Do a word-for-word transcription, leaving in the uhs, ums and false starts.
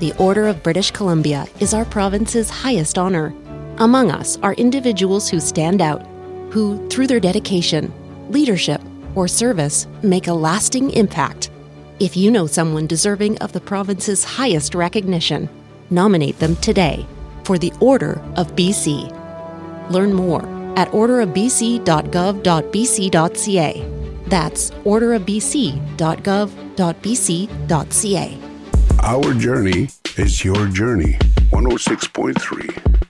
The Order of British Columbia is our province's highest honor. Among us are individuals who stand out, who, through their dedication, leadership, or service, make a lasting impact. If you know someone deserving of the province's highest recognition, nominate them today for the Order of B C. Learn more at order of b c dot gov dot b c dot c a. That's order of b c dot gov dot b c dot c a. Our journey is your journey. one oh six point three